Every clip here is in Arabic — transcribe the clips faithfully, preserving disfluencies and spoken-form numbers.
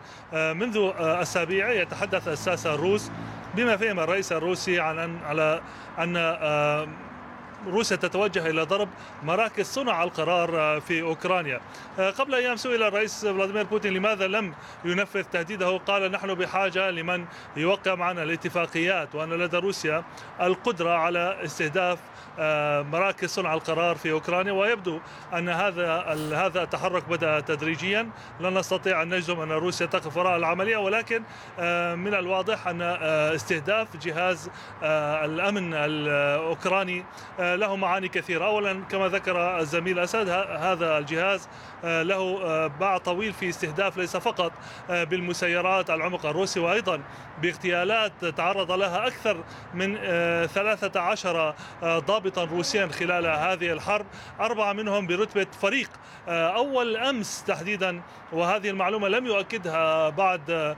منذ أسابيع يتحدث الساسة الروس بما فيهم الرئيس الروسي عن أن على أن روسيا تتوجه إلى ضرب مراكز صنع القرار في أوكرانيا. قبل أيام سئل الرئيس فلاديمير بوتين لماذا لم ينفذ تهديده، قال نحن بحاجة لمن يوقع معنا الاتفاقيات، وأن لدى روسيا القدرة على استهداف مراكز صنع القرار في أوكرانيا. ويبدو أن هذا هذا التحرك بدأ تدريجيا، لا نستطيع أن نجزم أن روسيا تقف وراء العملية، ولكن من الواضح أن استهداف جهاز الأمن الأوكراني له معاني كثيرة. أولا كما ذكر الزميل أسد، هذا الجهاز له باع طويل في استهداف ليس فقط بالمسيرات العمق الروسي، وأيضا باغتيالات تعرض لها أكثر من ثلاثة عشر ضابطا روسيا خلال هذه الحرب، أربعة منهم برتبة فريق. أول أمس تحديدا، وهذه المعلومة لم يؤكدها بعد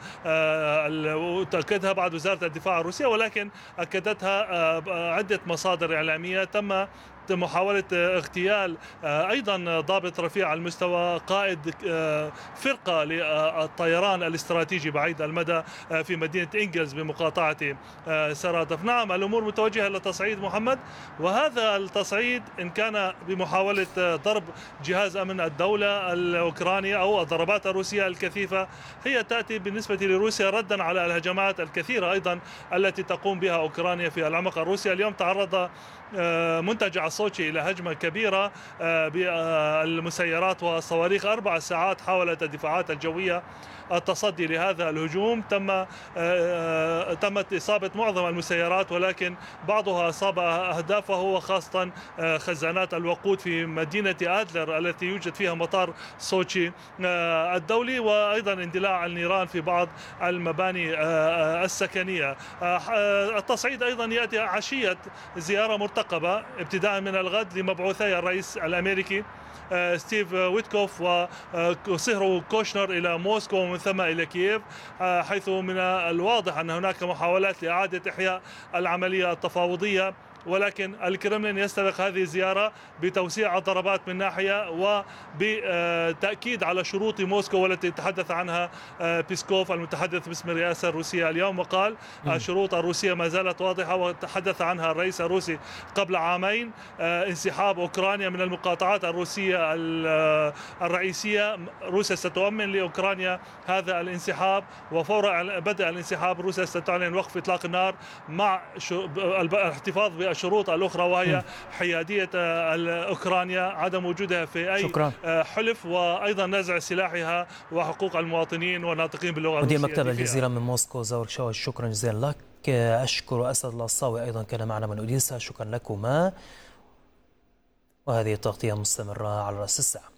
تأكدها بعد وزارة الدفاع الروسية، ولكن أكدتها عدة مصادر إعلامية، تم محاولة اغتيال أيضا ضابط رفيع المستوى قائد فرقة للطيران الاستراتيجي بعيد المدى في مدينة إنجلز بمقاطعة سرادف. نعم، الأمور متوجهة لتصعيد محمد، وهذا التصعيد إن كان بمحاولة ضرب جهاز أمن الدولة الأوكراني أو الضربات الروسية الكثيفة، هي تأتي بالنسبة لروسيا ردا على الهجمات الكثيرة أيضا التي تقوم بها أوكرانيا في العمق الروسي. اليوم تعرض منتجع صوتشي إلى هجمة كبيرة بالمسيرات والصواريخ. أربع ساعات حاولت الدفاعات الجوية التصدي لهذا الهجوم، تم تمت إصابة معظم المسيرات، ولكن بعضها أصاب أهدافه، وخاصة خزانات الوقود في مدينة أدلر التي يوجد فيها مطار صوتشي الدولي، وأيضا اندلاع النيران في بعض المباني السكنية. التصعيد أيضا يأتي عشية زيارة مرتقبة ابتداء من الغد لمبعوثي الرئيس الأمريكي ستيف ويتكوف وصهره كوشنر إلى موسكو ومن ثم إلى كييف، حيث من الواضح أن هناك محاولات لإعادة إحياء العملية التفاوضية، ولكن الكرملين يستبق هذه الزيارة بتوسيع الضربات من ناحية وبتأكيد على شروط موسكو والتي تحدث عنها بيسكوف المتحدث باسم الرئاسة الروسية اليوم، وقال الشروط الروسية ما زالت واضحة، وتحدث عنها الرئيس الروسي قبل عامين: انسحاب أوكرانيا من المقاطعات الروسية الرئيسية. روسيا ستؤمن لأوكرانيا هذا الانسحاب، وفور بدء الانسحاب روسيا ستعلن وقف إطلاق النار مع الاحتفاظ الشروط الأخرى، وهي حيادية أوكرانيا، عدم وجودها في أي شكرا. حلف، وأيضا نزع سلاحها وحقوق المواطنين والناطقين باللغة الروسية. مدير مكتب الجزيرة من موسكو زاور شاوش، شكرا جزيلا لك. أشكر أسد العصاوي أيضا كان معنا من أوديسا، شكرا لكما. وهذه التغطية مستمرة على رأس الساعة.